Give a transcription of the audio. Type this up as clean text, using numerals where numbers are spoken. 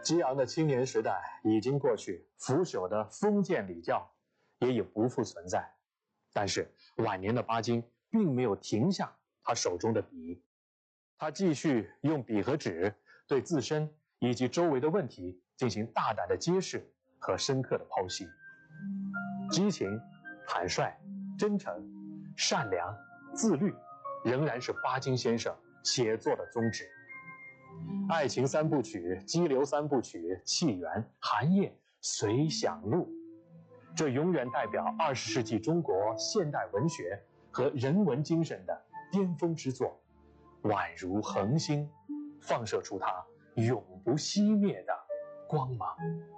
激昂的青年时代已经过去，腐朽的封建礼教也已不复存在。但是晚年的巴金并没有停下他手中的笔，他继续用笔和纸对自身以及周围的问题进行大胆的揭示和深刻的剖析。激情、坦率、真诚、善良、自律，仍然是巴金先生写作的宗旨。爱情三部曲、激流三部曲、契缘、寒夜、随想录，这永远代表20世纪中国现代文学和人文精神的巅峰之作，宛如恒星，放射出它永不熄灭的光芒。